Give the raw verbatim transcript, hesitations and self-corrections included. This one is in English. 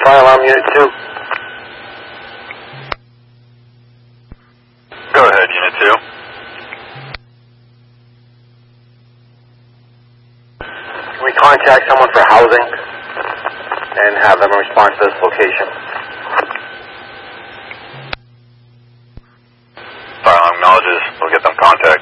Fire alarm unit two. Go ahead, unit two. Can we contact someone for housing and have them respond to this location? Fire alarm acknowledges. We'll get them contact.